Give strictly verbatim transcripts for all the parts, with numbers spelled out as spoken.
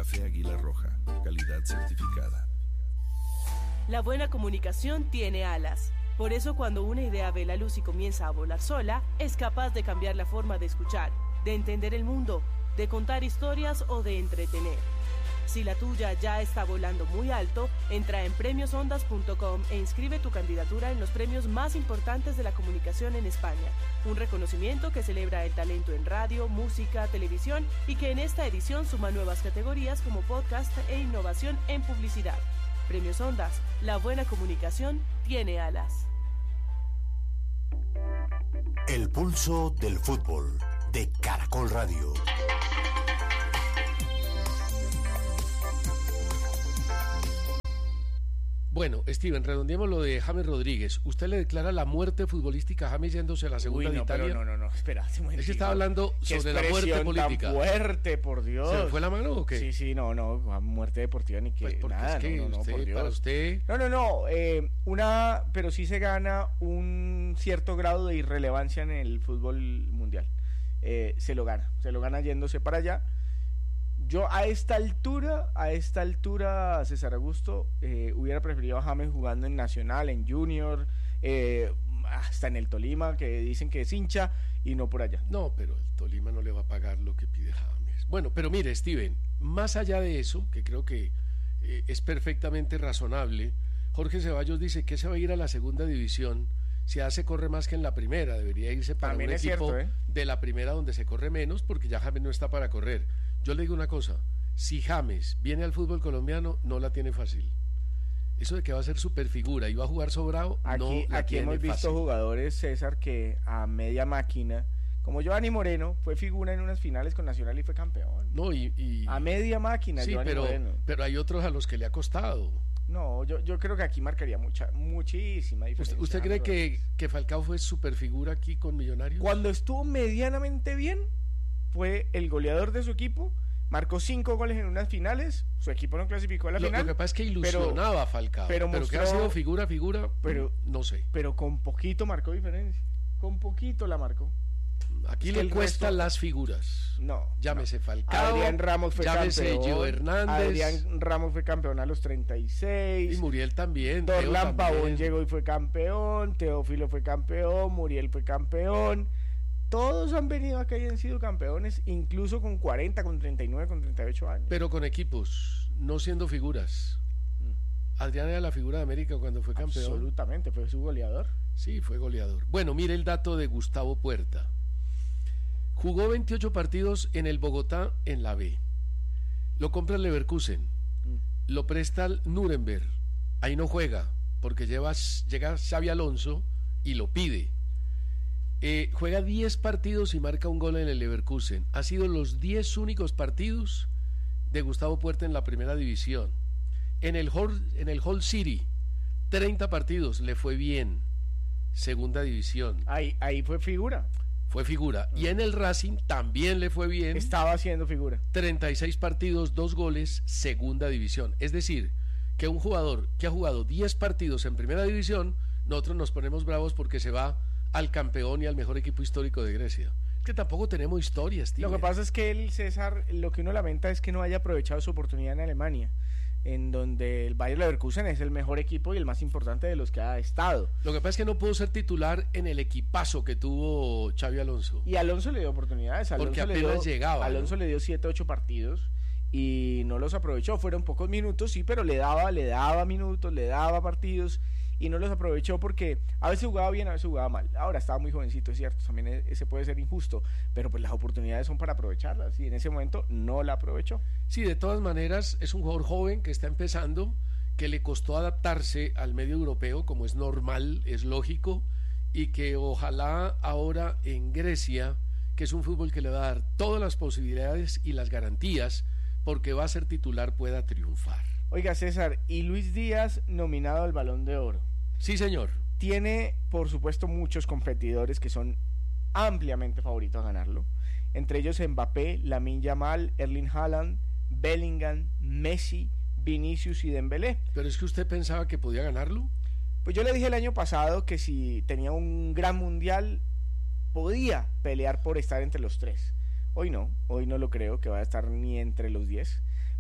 Café Águila Roja, calidad certificada. La buena comunicación tiene alas. Por eso cuando una idea ve la luz y comienza a volar sola, es capaz de cambiar la forma de escuchar, de entender el mundo, de contar historias o de entretener. Si la tuya ya está volando muy alto, entra en premios ondas punto com e inscribe tu candidatura en los premios más importantes de la comunicación en España. Un reconocimiento que celebra el talento en radio, música, televisión y que en esta edición suma nuevas categorías como podcast e innovación en publicidad. Premios Ondas, la buena comunicación tiene alas. El pulso del fútbol de Caracol Radio. Bueno, Steven, redondeemos lo de James Rodríguez. ¿Usted le declara la muerte futbolística a James yéndose a la segunda Uy, no, de Italia? Pero no, no, no, espera. Es que estaba hablando sobre la muerte política. Tan fuerte, por Dios. ¿Se le fue la mano o qué? Sí, sí, no, no, muerte deportiva ni que pues porque nada. Es que no, no, usted, no, por Dios. Para usted... No, no, no, eh, una, pero sí se gana un cierto grado de irrelevancia en el fútbol mundial. Eh, se lo gana, se lo gana yéndose para allá. Yo a esta altura, a esta altura, César Augusto, eh, hubiera preferido a James jugando en Nacional, en Junior, eh, hasta en el Tolima, que dicen que es hincha, y no por allá. No, pero el Tolima no le va a pagar lo que pide James. Bueno, pero mire, Steven, más allá de eso, que creo que eh, es perfectamente razonable, Jorge Ceballos dice que se va a ir a la segunda división. Si hace corre más que en la primera, debería irse para También un es equipo cierto, ¿eh? de la primera donde se corre menos, porque ya James no está para correr. Yo le digo una cosa, si James viene al fútbol colombiano, no la tiene fácil. Eso de que va a ser superfigura y va a jugar sobrado, aquí, no la aquí tiene hemos visto fácil. Jugadores, César, que a media máquina, como Giovanni Moreno, fue figura en unas finales con Nacional y fue campeón. No, y, y... A media máquina, sí, Giovanni pero, Moreno. pero hay otros a los que le ha costado. No, yo, yo creo que aquí marcaría mucha, muchísima diferencia. ¿Usted, usted cree que, que Falcao fue superfigura aquí con Millonarios? Cuando estuvo medianamente bien, fue el goleador de su equipo, marcó cinco goles en unas finales, su equipo no clasificó a la lo, final. Lo que pasa es que ilusionaba pero, a Falcao, pero, pero mostró, que ha sido figura, figura, pero no sé. Pero con poquito marcó diferencia, con poquito la marcó. Aquí es le cuestan resto... las figuras. No. Llámese no. Falcao. Adrián Ramos fue llámese campeón. Gio Hernández. Adrián Ramos fue campeón a los treinta y seis. Y Muriel también. Dorlan Pavón llegó y fue campeón. Teófilo fue campeón. Muriel fue campeón. Todos han venido acá y han sido campeones, incluso con cuarenta, con treinta y nueve, con treinta y ocho años. Pero con equipos, no siendo figuras. Mm. Adrián era la figura de América cuando fue campeón. Absolutamente, fue su goleador. Sí, fue goleador. Bueno, mire el dato de Gustavo Puerta. Jugó veintiocho partidos en el Bogotá en la B. Lo compra el Leverkusen. Mm. Lo presta al Nuremberg. Ahí no juega, porque lleva, llega Xabi Alonso y lo pide. Eh, juega diez partidos y marca un gol en el Leverkusen. Ha sido los diez únicos partidos de Gustavo Puerta en la primera división. En el Hull, en el Hull City, treinta partidos, le fue bien. Segunda división. Ahí, ahí fue figura. Fue figura. Mm. Y en el Racing también le fue bien. Estaba haciendo figura. treinta y seis partidos, dos goles, segunda división. Es decir, que un jugador que ha jugado diez partidos en primera división, nosotros nos ponemos bravos porque se va al campeón y al mejor equipo histórico de Grecia. Es que tampoco tenemos historias, tío. Lo que pasa es que el César, lo que uno lamenta es que no haya aprovechado su oportunidad en Alemania, en donde el Bayer Leverkusen es el mejor equipo y el más importante de los que ha estado. Lo que pasa es que no pudo ser titular en el equipazo que tuvo Xabi Alonso. Y Alonso le dio oportunidades. Alonso Porque le apenas dio, llegaba. Alonso ¿no? le dio siete, ocho partidos y no los aprovechó. Fueron pocos minutos, sí, pero le daba, le daba minutos, le daba partidos y no los aprovechó porque a veces jugaba bien, a veces jugaba mal. Ahora estaba muy jovencito, es cierto, también ese puede ser injusto, pero pues las oportunidades son para aprovecharlas y en ese momento no la aprovechó. Sí, de todas maneras es un jugador joven que está empezando, que le costó adaptarse al medio europeo, como es normal, es lógico, y que ojalá ahora en Grecia, que es un fútbol que le va a dar todas las posibilidades y las garantías, porque va a ser titular, pueda triunfar. Oiga, César, y Luis Díaz nominado al Balón de Oro. Sí, señor. Tiene, por supuesto, muchos competidores que son ampliamente favoritos a ganarlo. Entre ellos Mbappé, Lamine Yamal, Erling Haaland, Bellingham, Messi, Vinicius y Dembélé. ¿Pero es que usted pensaba que podía ganarlo? Pues yo le dije el año pasado que si tenía un gran mundial, podía pelear por estar entre los tres. Hoy no, hoy no lo creo que vaya a estar ni entre los diez.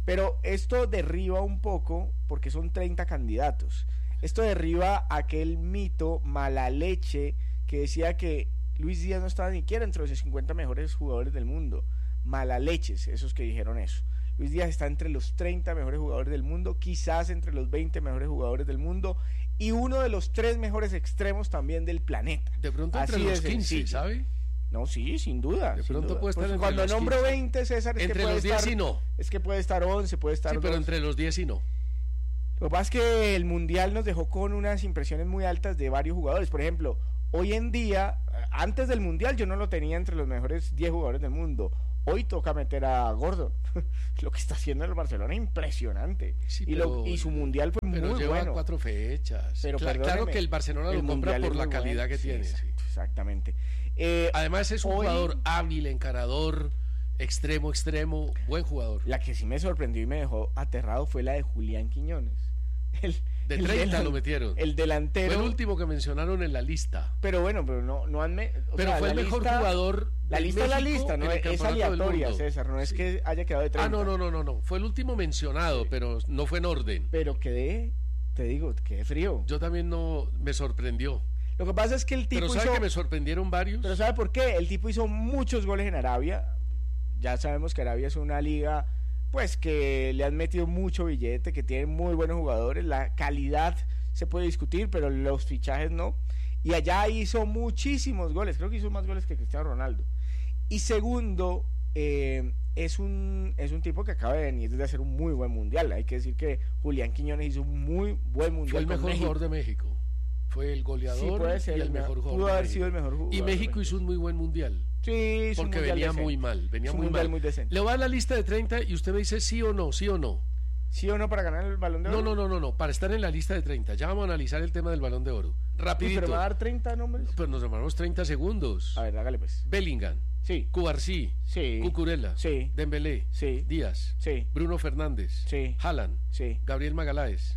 Pero esto derriba un poco, porque son treinta candidatos, esto derriba aquel mito mala leche que decía que Luis Díaz no estaba ni siquiera entre los cincuenta mejores jugadores del mundo. Mala leches, esos que dijeron eso. Luis Díaz está entre los treinta mejores jugadores del mundo, quizás entre los veinte mejores jugadores del mundo, y uno de los tres mejores extremos también del planeta. De pronto entre Así los de quince, sencillo. ¿sabe? No, sí, sin duda. De sin pronto duda. puede estar Pues entre cuando los nombro quince. veinte, César, es Entre que puede los diez estar, sí no. es que puede estar once, puede estar Sí, pero dos. entre los diez y no. Lo que pasa es que el Mundial nos dejó con unas impresiones muy altas de varios jugadores. Por ejemplo, hoy en día, antes del Mundial yo no lo tenía entre los mejores diez jugadores del mundo. Hoy toca meter a Gordon. Lo que está haciendo el Barcelona es impresionante. Sí, y, pero, lo, y su Mundial fue pero muy lleva bueno. cuatro fechas. Pero Cla- claro perdóneme, que el Barcelona el lo compra Mundial por es la muy calidad bueno. que Sí, tiene. sí. exacto, exactamente. Eh, Además es un hoy- jugador hábil, encarador, extremo, extremo, buen jugador. La que sí me sorprendió y me dejó aterrado fue la de Julián Quiñones. El, De el treinta delan- lo metieron. El delantero. Fue el último que mencionaron en la lista. Pero bueno, pero no, no han... me- o Pero sea, fue el la mejor lista- jugador La de lista es la México lista, no en el es, es Campeonato del aleatoria, Mundo. César, no es Sí. que haya quedado de treinta. Ah, no, no, no, no, no. Fue el último mencionado, pero no fue en orden. Pero quedé, te digo, quedé frío. Yo también no me sorprendió. Lo que pasa es que el tipo Pero ¿sabe hizo... que me sorprendieron varios? Pero ¿sabe por qué? El tipo hizo muchos goles en Arabia. Ya sabemos que Arabia es una liga, pues, que le han metido mucho billete, que tiene muy buenos jugadores. La calidad se puede discutir, pero los fichajes no. Y allá hizo muchísimos goles. Creo que hizo más goles que Cristiano Ronaldo. Y segundo, eh, es un es un tipo que acaba de venir de hacer un muy buen mundial. Hay que decir que Julián Quiñones hizo un muy buen mundial. Fue el con mejor México. jugador de México. Fue el goleador Sí, puede ser y el el mejor mejor- jugador. pudo de haber México. sido el mejor jugador Y de México México. hizo un muy buen mundial. Sí, hizo un Porque mundial venía decente. muy mal, venía Hizo un muy mundial mal. muy decente. Le voy a dar la lista de treinta y usted me dice sí o no, sí o no. ¿Sí o no para ganar el Balón de Oro? No, no, no, no, no, para estar en la lista de treinta. Ya vamos a analizar el tema del Balón de Oro. Uy, Rapidito. ¿pero me va a dar treinta nombres? Pues nos demoramos treinta segundos. A ver, hágale pues. Bellingham, Sí, Cubarsí, sí, Cucurella, sí, Dembélé, sí, Díaz, sí, Bruno Fernández, sí, Haaland, sí, Gabriel Magaláes,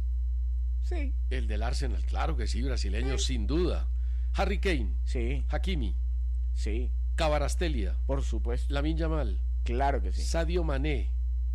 sí, el del Arsenal, claro que sí, brasileño, sin duda. Harry Kane, sí, Hakimi, sí, Cabarastelia, por supuesto. Lamine Yamal, Claro que sí. Sadio Mané.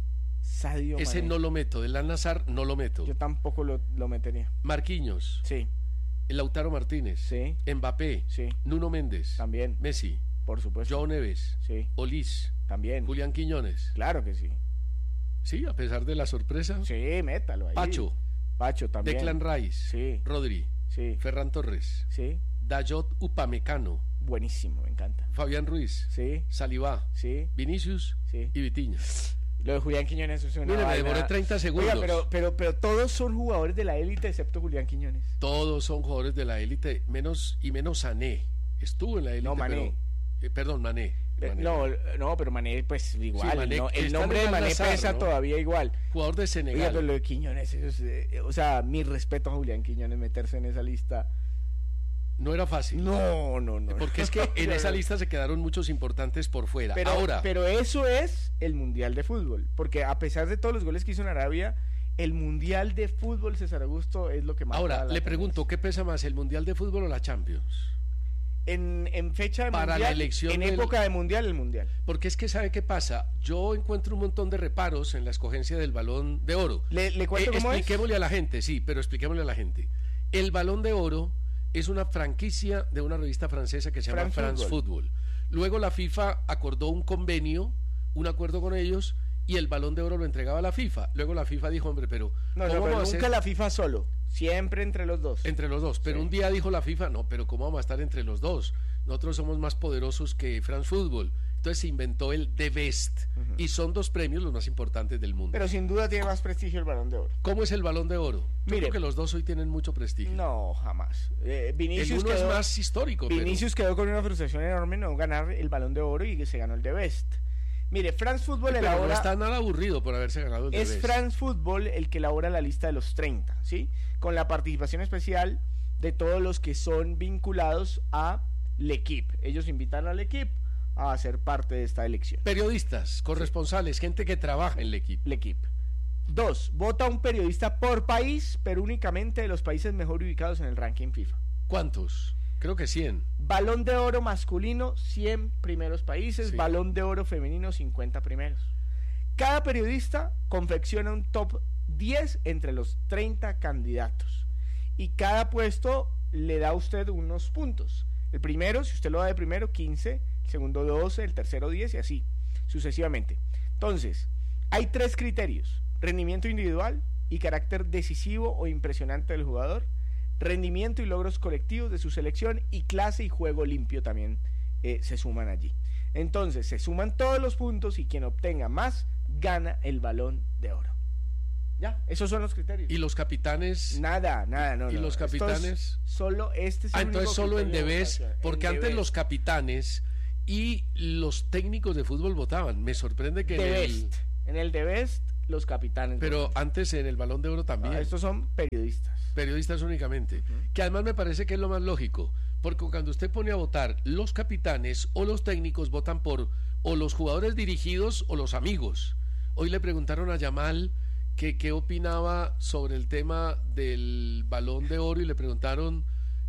Sadio Ese Mané. no lo meto, del Al-Nassr no lo meto. Yo tampoco lo, lo metería. Marquinhos, Sí, Lautaro Martínez, sí, Mbappé, sí, Nuno Méndez, también, Messi, por supuesto. Joao Neves, Sí, Olís, también. Julián Quiñones. Claro que sí. Sí, a pesar de la sorpresa. Sí, métalo ahí. Pacho, Pacho también. Declan Rice, Sí, Rodri, sí, Ferran Torres, sí. Dayot Upamecano, Buenísimo, me encanta. Fabián Ruiz, Sí, Saliba, sí, Vinicius sí. y Vitinha. Lo de Julián Quiñones es una Mire, me vaina. demoré treinta segundos. Oiga, pero, pero, pero todos son jugadores de la élite excepto Julián Quiñones. Todos son jugadores de la élite, menos y menos Sané. Estuvo en la élite, No, Mané. pero- eh, perdón, Mané. Eh, Mané. No, no, pero Mané, pues igual. Sí, Mané, no, que el está nombre en de el Mané Al-Nassr, pesa ¿no? todavía igual. Jugador de Oiga, Senegal. pero lo de Quiñones, eso es, eh, o sea, mi respeto a Julián Quiñones meterse en esa lista. No era fácil. No, no, no. Porque es que en esa lista se quedaron muchos importantes por fuera. Pero, Ahora, pero eso es el Mundial de Fútbol. Porque a pesar de todos los goles que hizo en Arabia, el Mundial de Fútbol, César Augusto, es lo que más. ahora le pregunto, ¿qué pesa más, el Mundial de Fútbol o la Champions? En, en fecha de Para la Mundial, elección en del- época de Mundial, el Mundial. Porque es que ¿sabe qué pasa? Yo encuentro un montón de reparos en la escogencia del Balón de Oro. ¿Le, le cuento Eh, cómo es? expliquémosle a la gente, sí, pero expliquémosle a la gente. El Balón de Oro es una franquicia de una revista francesa que se llama France France Football. Football. Luego la FIFA acordó un convenio, un acuerdo con ellos, y el Balón de Oro lo entregaba a la FIFA. Luego la FIFA dijo, hombre, pero No, ¿cómo no, vamos pero a nunca hacer la FIFA solo. Siempre entre los dos. entre los dos? Pero Sí. un día dijo la FIFA, no, pero ¿cómo vamos a estar entre los dos? Nosotros somos más poderosos que France Football. Entonces se inventó el The Best, Ujú. y son dos premios los más importantes del mundo. Pero sin duda tiene más prestigio el Balón de Oro. ¿Cómo es el Balón de Oro? Yo Mire. creo que los dos hoy tienen mucho prestigio. No, jamás. Eh, el Vinicius, uno quedó, es más histórico, pero- Vinicius quedó con una frustración enorme no ganar el Balón de Oro y se ganó el de Best. Mire, France Football pero no elabora... está nada aburrido por haberse ganado el Es The Best. France Football el que elabora la lista de los treinta, ¿sí? Con la participación especial de todos los que son vinculados a L'Equipe. Ellos invitan al L'Equipe a ser parte de esta elección. Periodistas, corresponsales, gente que trabaja en el equipo. L'Equipe. Dos, vota un periodista por país, pero únicamente de los países mejor ubicados en el ranking FIFA. ¿Cuántos? Creo que cien. Balón de Oro masculino, cien primeros países. Sí. Balón de Oro femenino, cincuenta primeros. Cada periodista confecciona un top diez entre los treinta candidatos y cada puesto le da a usted unos puntos. El primero, si usted lo da de primero, quince, el segundo doce, el tercero diez y así sucesivamente. Entonces, hay tres criterios: rendimiento individual y carácter decisivo o impresionante del jugador, rendimiento y logros colectivos de su selección, y clase y juego limpio también eh, se suman allí. Entonces se suman todos los puntos y quien obtenga más gana el Balón de Oro. Ya, esos son los criterios. ¿Y los capitanes? Nada, nada, no. ¿Y no, los capitanes? Solo este es el Ah, entonces único solo en criterio de Debes, votación, porque en antes Debes. los capitanes y los técnicos de fútbol votaban. Me sorprende que en The el, Best. En el The Best, los capitanes. pero votan. antes en el Balón de Oro también. No, estos son periodistas. Periodistas únicamente. Ujú. Que además me parece que es lo más lógico, porque cuando usted pone a votar, los capitanes o los técnicos votan por o los jugadores dirigidos o los amigos. Hoy le preguntaron a Yamal que qué opinaba sobre el tema del Balón de Oro y le preguntaron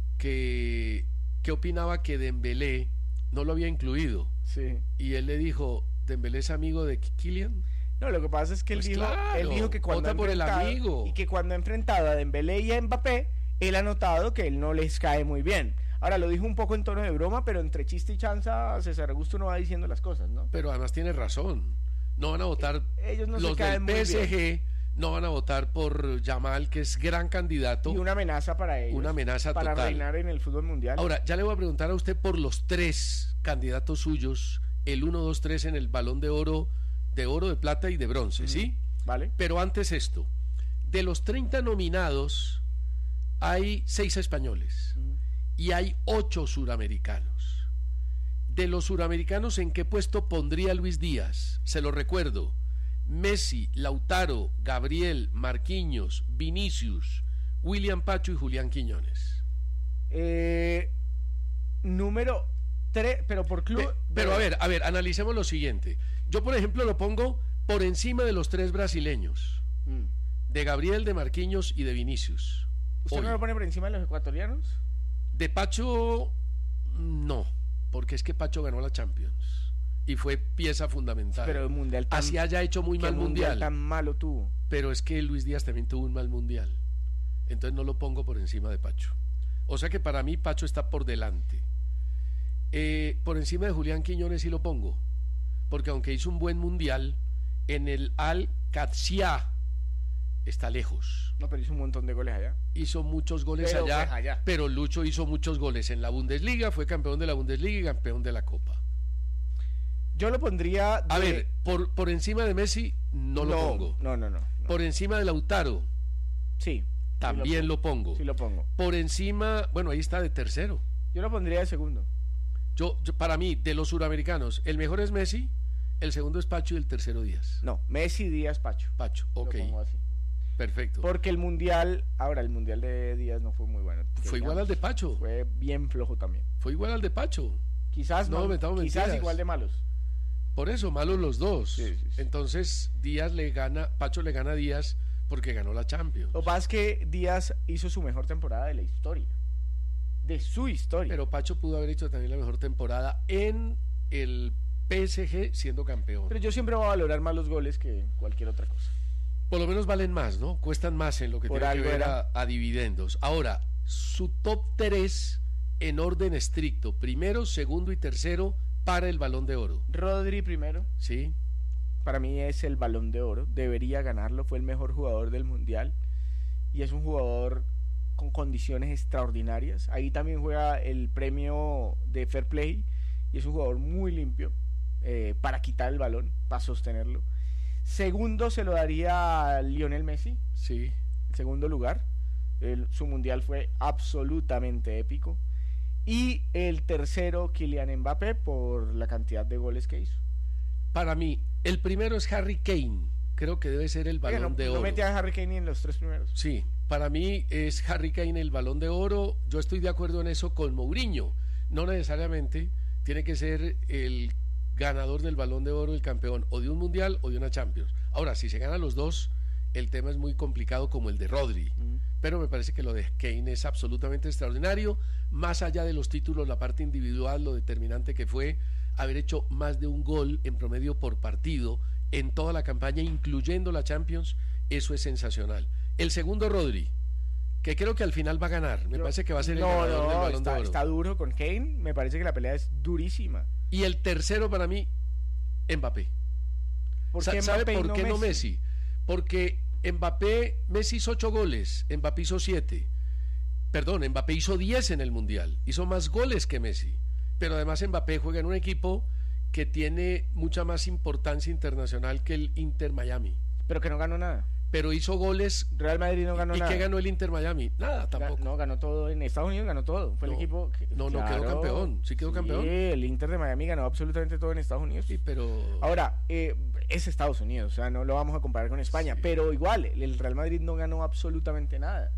que qué opinaba que Dembélé no lo había incluido. Sí. Y él le dijo, ¿Dembélé es amigo de Kylian? No, lo que pasa es que Pues él, dijo, claro, él dijo que cuando vota ha por el enfrentado- amigo. y que cuando ha enfrentado a Dembélé y a Mbappé, él ha notado que él no les cae muy bien. Ahora lo dijo un poco en tono de broma, pero entre chiste y chanza César Augusto no va diciendo las cosas, ¿no? Pero además tiene razón. No van a votar Ellos no se los caen del muy P S G, bien. no van a votar por Yamal, que es gran candidato. Y una amenaza para ellos. Una amenaza para total. reinar en el fútbol mundial. Ahora, ya le voy a preguntar a usted por los tres candidatos suyos, el uno, dos, tres en el Balón de Oro, de oro, de plata y de bronce, ¿sí? ¿Vale? Pero antes esto, de los treinta nominados, hay seis españoles Ujú. y hay ocho suramericanos. De los suramericanos, ¿en qué puesto pondría Luis Díaz? Se lo recuerdo: Messi, Lautaro, Gabriel, Marquinhos, Vinicius, William Pacho y Julián Quiñones. Eh, número tres, pero por club. Pe- pero a ver, a ver, analicemos lo siguiente. Yo, por ejemplo, lo pongo por encima de los tres brasileños, Mm. de Gabriel, de Marquinhos y de Vinicius. ¿Usted Hoy. no lo pone por encima de los ecuatorianos? De Pacho, no, porque es que Pacho ganó la Champions y fue pieza fundamental. Pero el mundial tan, Así haya hecho muy que mal el mundial mundial, tan malo tuvo. pero es que Luis Díaz también tuvo un mal mundial. Entonces no lo pongo por encima de Pacho. O sea que para mí Pacho está por delante. Eh, por encima de Julián Quiñones sí lo pongo, porque aunque hizo un buen mundial, en el Al-Qadsiya está lejos. No, pero hizo un montón de goles allá. Hizo muchos goles Pero, allá, pues, allá. pero Lucho hizo muchos goles en la Bundesliga, fue campeón de la Bundesliga y campeón de la Copa. Yo lo pondría. A de- ver, por, por encima de Messi no, lo pongo. No, no, no. no. Por encima de Lautaro Sí. también sí lo pongo. Sí lo pongo. Por encima, bueno, ahí está de tercero. Yo lo pondría de segundo. Yo, yo- para mí, de los suramericanos, el mejor es Messi, el segundo es Pacho y el tercero Díaz. No, Messi, Díaz, Pacho. Pacho, ok, Lo pongo así. perfecto. Porque el mundial, ahora el mundial de Díaz no fue muy bueno. Fue igual al de Pacho, Fue bien flojo también. fue igual al de Pacho. Quizás No, no, metamos quizás mentiras. igual de malos. Por eso, malos los dos. Sí, sí, sí. Entonces, Díaz le gana, Pacho le gana a Díaz porque ganó la Champions. Lo que pasa es que Díaz hizo su mejor temporada de la historia. De su historia. Pero Pacho pudo haber hecho también la mejor temporada en el P S G siendo campeón. Pero yo siempre voy a valorar más los goles que cualquier otra cosa. Por lo menos valen más, ¿no? Cuestan más en lo que Por tiene que algo ver era. a, a dividendos. Ahora, su top tres en orden estricto, primero, segundo y tercero para el Balón de Oro, Rodri primero, ¿sí? para mí es el Balón de Oro, debería ganarlo, fue el mejor jugador del Mundial y es un jugador con condiciones extraordinarias. Ahí también juega el premio de Fair Play y es un jugador muy limpio eh, para quitar el balón, para sostenerlo. Segundo se lo daría a Lionel Messi, Sí. en segundo lugar. El- su Mundial fue absolutamente épico. Y el tercero, Kylian Mbappé, por la cantidad de goles que hizo. Para mí, el primero es Harry Kane. Creo que debe ser el Oiga, Balón no, de no Oro. mete a Harry Kane ni en los tres primeros. Sí, para mí es Harry Kane el Balón de Oro. Yo estoy de acuerdo en eso con Mourinho. No necesariamente tiene que ser el ganador del Balón de Oro, el campeón, o de un Mundial o de una Champions. Ahora, si se ganan los dos, el tema es muy complicado como el de Rodri. Mm. Pero me parece que lo de Kane es absolutamente extraordinario. Más allá de los títulos, la parte individual, lo determinante que fue haber hecho más de un gol en promedio por partido en toda la campaña, incluyendo la Champions, eso es sensacional. El segundo, Rodri, que creo que al final va a ganar, me Yo, parece que va a ser el no, ganador no, del Balón está, de Oro. está duro con Kane, me parece que la pelea es durísima. Y el tercero para mí, Mbappé. ¿Por Sa- qué ¿Sabe Mbappé y por no qué no Messi? Messi? Porque Mbappé, Messi hizo ocho goles, Mbappé hizo siete. Perdón, Mbappé hizo diez en el Mundial, hizo más goles que Messi. Pero además Mbappé juega en un equipo que tiene mucha más importancia internacional que el Inter Miami. Pero que no ganó nada. Pero hizo goles. Real Madrid no ganó ¿Y nada. qué ganó el Inter Miami? Nada, tampoco. Ga- No, ganó todo. En Estados Unidos ganó todo. Fue No, el equipo que, no, no quedó campeón. ¿Sí quedó campeón? Sí, el Inter de Miami ganó absolutamente todo en Estados Unidos. Sí, pero... Ahora, eh, es Estados Unidos, o sea, no lo vamos a comparar con España, Sí. pero igual, el Real Madrid no ganó absolutamente nada.